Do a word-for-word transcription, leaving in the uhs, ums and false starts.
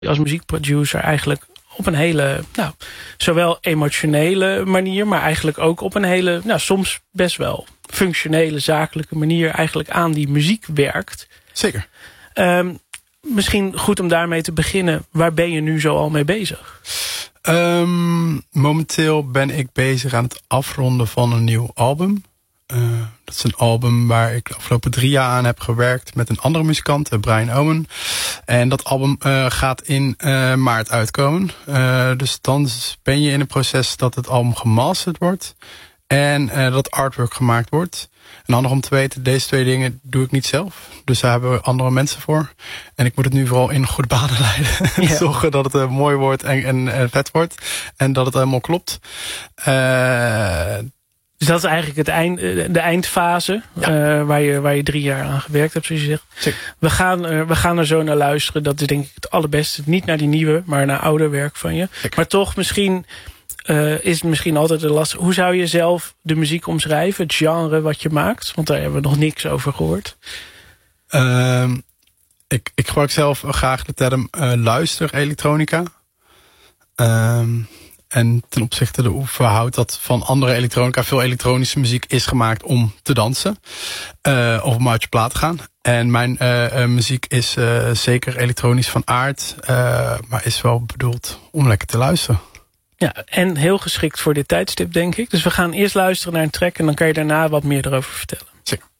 als muziekproducer eigenlijk op een hele, nou, zowel emotionele manier, maar eigenlijk ook op een hele, nou, soms best wel functionele, zakelijke manier eigenlijk aan die muziek werkt. Zeker. Um, misschien goed om daarmee te beginnen. Waar ben je nu zo al mee bezig? Um, momenteel ben ik bezig aan het afronden van een nieuw album. Uh, dat is een album waar ik de afgelopen drie jaar aan heb gewerkt met een andere muzikant, uh, Brian Owen. En dat album uh, gaat in uh, maart uitkomen. Uh, dus dan ben je in een proces dat het album gemasterd wordt en uh, dat artwork gemaakt wordt. En handig om te weten, deze twee dingen doe ik niet zelf. Dus daar hebben we andere mensen voor. En ik moet het nu vooral in goede banen leiden. Ja. Zorgen dat het uh, mooi wordt en, en, en vet wordt. En dat het helemaal klopt. Uh, Dus dat is eigenlijk het eind, de eindfase, ja. uh, waar, je, waar je drie jaar aan gewerkt hebt, zoals je zegt. Zeker. We gaan, uh, we gaan er zo naar luisteren. Dat is denk ik het allerbeste. Niet naar die nieuwe, maar naar ouder werk van je. Zeker. Maar toch, misschien uh, is het misschien altijd een last. Hoe zou je zelf de muziek omschrijven? Het genre wat je maakt? Want daar hebben we nog niks over gehoord. Uh, ik, ik gebruik zelf graag de term uh, luister elektronica. Uh, En ten opzichte de hoe verhoudt dat van andere elektronica. Veel elektronische muziek is gemaakt om te dansen. Uh, of om uit je plaat te gaan. En mijn uh, uh, muziek is uh, zeker elektronisch van aard. Uh, maar is wel bedoeld om lekker te luisteren. Ja, en heel geschikt voor dit tijdstip, denk ik. Dus we gaan eerst luisteren naar een track en dan kan je daarna wat meer erover vertellen. Zeker.